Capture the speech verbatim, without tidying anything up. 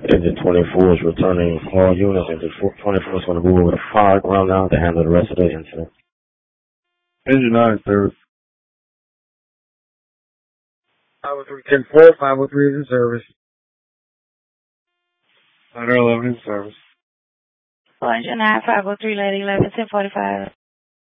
Engine twenty-four is returning all units. Engine twenty-four is going to move over to fire ground now to handle the rest of the incident. Engine nine service. five oh three ten four, five oh three is in service. Ladder eleven in service. For Engine nine, five oh three, Lady eleven, ten forty-five.